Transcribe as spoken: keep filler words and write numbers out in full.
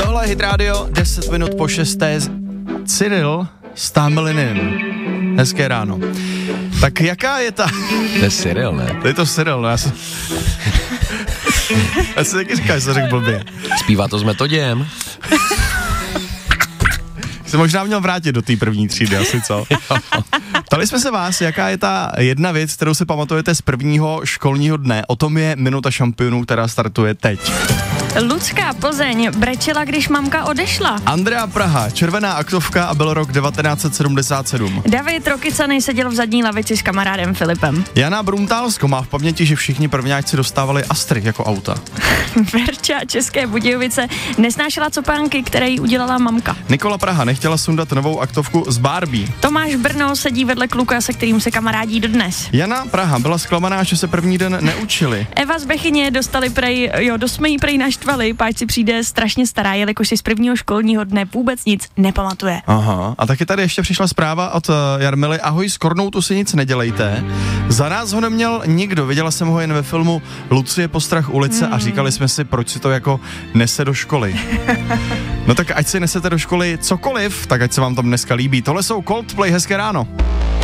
Tohle je Hit Radio, deset minut po šesté. Cyril Stamilinin. Hezké ráno. Tak jaká je ta... To je Cyril, ne? To je to Cyril, no já jsem... já si taky říkal, že to řekl blbě. Zpívá to s Metodějem. Se možná měl vrátit do té první třídy, asi co? Ptali jsme se vás, jaká je ta jedna věc, kterou si pamatujete z prvního školního dne. O tom je Minuta šampionů, která startuje teď. Lucka Plzeň brečela, když mamka odešla. Andrea Praha, červená aktovka a byl rok devatenáct set sedmdesát sedm. David Rokycany seděl v zadní lavici s kamarádem Filipem. Jana Bruntálsko má v paměti, že všichni prvňáčci dostávali Astry jako auta. Verča České Budějovice nesnášela copánky, které jí udělala mamka. Nikola Praha nechtěla sundat novou aktovku z Barbie. Tomáš Brno sedí vedle kluka, se kterým se kamarádí dodnes. Jana Praha byla zklamaná, že se první den neučili. Eva z Bechyně dostali prej, jo, dosme jí prej naštvali, páč si přijde strašně stará, jelikož si z prvního školního dne vůbec nic nepamatuje. Aha, a taky tady ještě přišla zpráva od uh, Jarmily. Ahoj, s Kornoutu si nic nedělejte. Za nás ho neměl nikdo, viděla jsem ho jen ve filmu Lucie Postrach ulice hmm. a říkali jsme si, proč si to jako nese do školy. No tak ať si nesete do školy cokoliv, tak ať se vám tam dneska líbí. Tohle jsou Coldplay, hezké ráno.